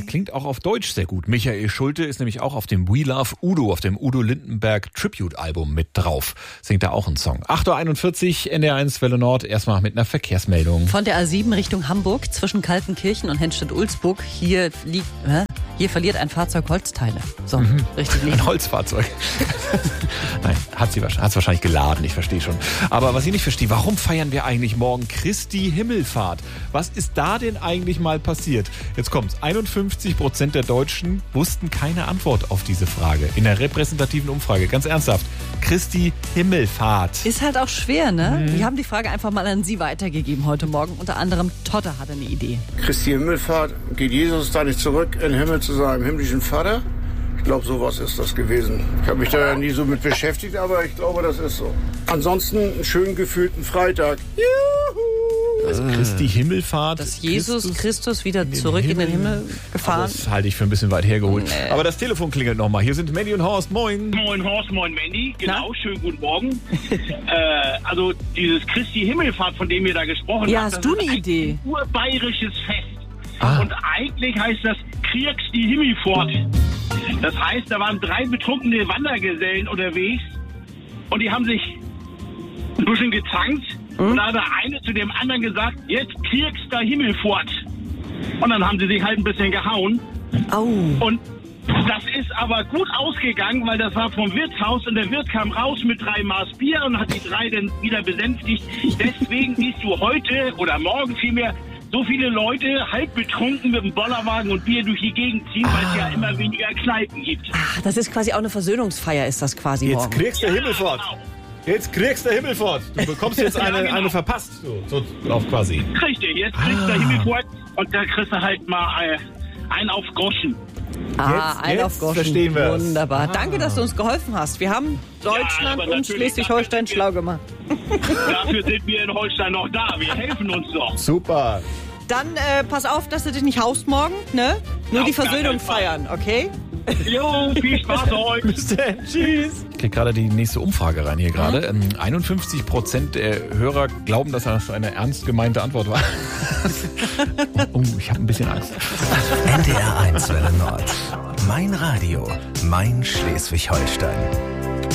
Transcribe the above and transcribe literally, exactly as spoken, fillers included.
klingt auch auf Deutsch sehr gut. Michael Schulte ist nämlich auch auf dem We Love Udo, auf dem Udo Lindenberg Tribute-Album mit drauf. Singt da auch einen Song. acht Uhr einundvierzig, N D R eins Welle Nord, erstmal mit einer Verkehrsmeldung. Von der A sieben Richtung Hamburg zwischen Kaltenkirchen und Hennstedt-Ulzburg. Hier liegt, hä? Hier verliert ein Fahrzeug Holzteile. So, mhm. richtig lieb. Ein Holzfahrzeug. Nein, hat sie hat's wahrscheinlich geladen, ich verstehe schon. Aber was ich nicht verstehe, warum feiern wir eigentlich morgen Christi Himmelfahrt? Was ist da denn eigentlich mal passiert? Jetzt kommt's. einundfünfzig Prozent der Deutschen wussten keine Antwort auf diese Frage. In der repräsentativen Umfrage. Ganz ernsthaft. Christi Himmelfahrt. Ist halt auch schwer, ne? Mhm. Wir haben die Frage einfach mal an Sie weitergegeben heute Morgen. Unter anderem Totte hatte eine Idee. Christi Himmelfahrt, geht Jesus da nicht zurück in den Himmel zu seinem himmlischen Vater? Ich glaube, sowas ist das gewesen. Ich habe mich da nie so mit beschäftigt, aber ich glaube, das ist so. Ansonsten einen schön gefühlten Freitag. Juhu! Also Christi Himmelfahrt. Dass Jesus Christus, Christus wieder in zurück Himmel, in den Himmel gefahren. Das halte ich für ein bisschen weit hergeholt. Nee. Aber das Telefon klingelt nochmal. Hier sind Mandy und Horst. Moin. Moin Horst, moin Mandy. Genau, Na? Schönen guten Morgen. äh, also dieses Christi Himmelfahrt, von dem ihr da gesprochen ja, habt. Ja, hast du eine Idee? Ein urbayerisches Fest. Ah. Und eigentlich heißt das Kriegst die Himmelfahrt. Das heißt, da waren drei betrunkene Wandergesellen unterwegs und die haben sich ein bisschen gezankt. Mhm. Und da hat der eine zu dem anderen gesagt, jetzt kriegst du Himmelfahrt. Und dann haben sie sich halt ein bisschen gehauen. Oh. Und das ist aber gut ausgegangen, weil das war vom Wirtshaus und der Wirt kam raus mit drei Maß Bier und hat die drei dann wieder besänftigt. Deswegen siehst du heute oder morgen vielmehr so viele Leute halb betrunken mit dem Bollerwagen und Bier durch die Gegend ziehen, ah. weil es ja immer weniger Kneipen gibt. Ach, das ist quasi auch eine Versöhnungsfeier, ist das quasi Jetzt morgen. kriegst du Himmelfahrt. Ja, genau. Jetzt kriegst du Himmelfahrt. Du bekommst jetzt eine, ja, genau. eine verpasst. So, so auf quasi. Richtig, jetzt kriegst du ah. Himmelfahrt und da kriegst du halt mal äh, einen auf Groschen. Ah, jetzt, ein jetzt auf Groschen. Verstehen wir Wunderbar. Ah. Danke, dass du uns geholfen hast. Wir haben Deutschland ja, und Schleswig-Holstein schlau gemacht. Dafür sind wir in Holstein noch da. Wir helfen uns doch. Super. Dann äh, pass auf, dass du dich nicht haust morgen, ne? Nur auf die Versöhnung feiern, okay? Jo, viel Spaß euch. Bis dann. Tschüss. Ich krieg gerade die nächste Umfrage rein hier gerade. Mhm. einundfünfzig Prozent der Hörer glauben, dass das eine ernst gemeinte Antwort war. Oh, ich habe ein bisschen Angst. N D R eins Welle Nord. Mein Radio, mein Schleswig-Holstein.